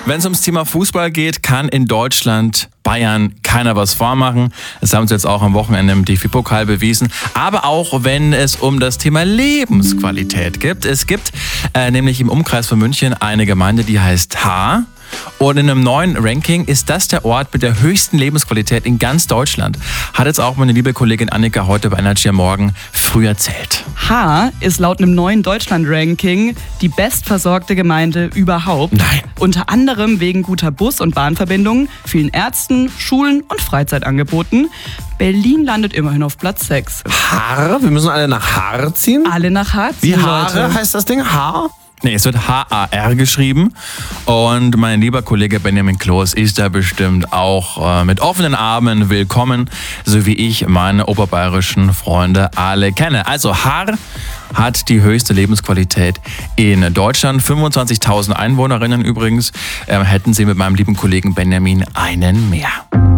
Wenn es ums Thema Fußball geht, kann in Deutschland Bayern keiner was vormachen. Das haben sie jetzt auch am Wochenende im DFB-Pokal bewiesen. Aber auch wenn es um das Thema Lebensqualität geht. Es gibt nämlich im Umkreis von München eine Gemeinde, die heißt Haar. Und in einem neuen Ranking ist das der Ort mit der höchsten Lebensqualität in ganz Deutschland. Hat jetzt auch meine liebe Kollegin Annika heute bei Energy am Morgen früh erzählt. Haar ist laut einem neuen Deutschland-Ranking die bestversorgte Gemeinde überhaupt. Nein. Unter anderem wegen guter Bus- und Bahnverbindungen, vielen Ärzten, Schulen und Freizeitangeboten. Berlin landet immerhin auf Platz 6. Haar? Wir müssen alle nach Haar ziehen? Alle nach Haar Wie ziehen, Haare Leute. heißt das Ding? Haar? Nee, es wird H-A-R geschrieben. Und mein lieber Kollege Benjamin Kloß ist da bestimmt auch mit offenen Armen willkommen, so wie ich meine oberbayerischen Freunde alle kenne. Also Haar hat die höchste Lebensqualität in Deutschland. 25.000 Einwohnerinnen übrigens. Hätten Sie mit meinem lieben Kollegen Benjamin einen mehr.